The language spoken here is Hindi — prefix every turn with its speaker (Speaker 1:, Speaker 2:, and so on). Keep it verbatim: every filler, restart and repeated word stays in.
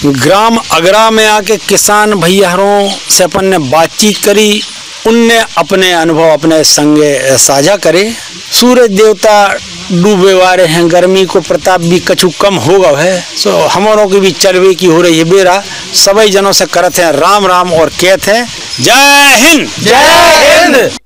Speaker 1: ग्राम अगरा में आके किसान भैयारों से अपन ने बातचीत करी, उनने अपने अनुभव अपने संगे साझा करे। सूरज देवता डूबे वाले हैं, गर्मी को प्रताप भी कछु कम होगा है, सो हमारों की भी चलवे की हो रही है बेरा। सभी जनों से करते हैं राम राम और कहते हैं जय हिंद।
Speaker 2: जय हिंद।